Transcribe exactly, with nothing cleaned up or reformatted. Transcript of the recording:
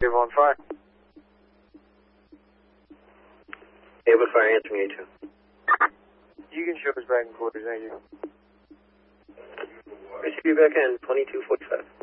Negative on fire. Able to fire, answering A two. You can show us back in quarters, thank you. Receive you back in twenty-two forty-five.